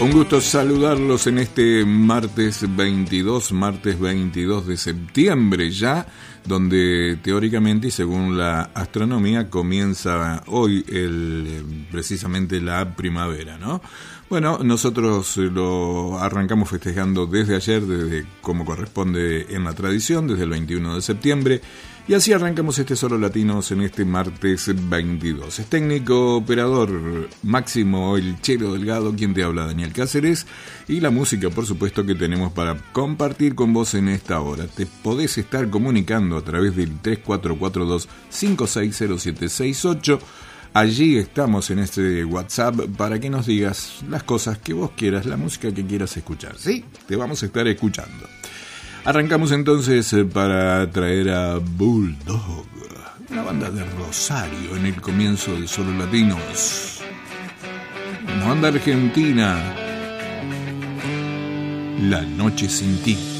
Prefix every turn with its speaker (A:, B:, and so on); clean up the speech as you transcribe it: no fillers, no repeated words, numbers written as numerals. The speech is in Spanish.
A: Un gusto saludarlos en este martes 22 de septiembre ya, donde teóricamente y según la astronomía comienza hoy precisamente la primavera, ¿no? Bueno, nosotros lo arrancamos festejando desde ayer, desde como corresponde en la tradición, desde el 21 de septiembre, y así arrancamos este Solo Latinos en este martes 22. Es técnico operador Máximo El Chelo Delgado, quien te habla Daniel Cáceres, y la música, por supuesto, que tenemos para compartir con vos en esta hora. Te podés estar comunicando a través del 3442-560768. Allí estamos en este WhatsApp para que nos digas las cosas que vos quieras, la música que quieras escuchar. Sí, te vamos a estar escuchando. Arrancamos entonces para traer a Bulldog, una banda de Rosario en el comienzo de Solo Latinos. Una banda argentina, La Noche Sin Ti.